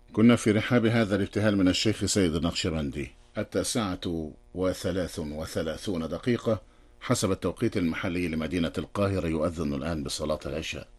كنا في رحاب هذا الابتهال من الشيخ سيد النقشبندي. 9:33 حسب التوقيت المحلي لمدينة القاهرة، يؤذن الآن بصلاة العشاء.